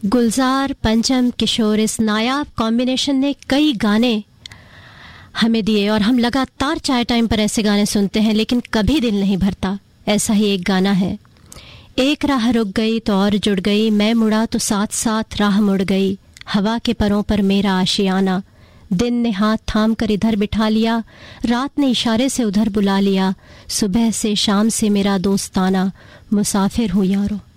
गुलजार, पंचम, किशोर, इस नायाब कॉम्बिनेशन ने कई गाने हमें दिए और हम लगातार चाय टाइम पर ऐसे गाने सुनते हैं, लेकिन कभी दिल नहीं भरता। ऐसा ही एक गाना है, एक राह रुक गई तो और जुड़ गई, मैं मुड़ा तो साथ साथ राह मुड़ गई, हवा के परों पर मेरा आशियाना, दिन ने हाथ थाम कर इधर बिठा लिया, रात ने इशारे से उधर बुला लिया, सुबह से शाम से मेरा दोस्ताना, मुसाफिर हूँ यारो।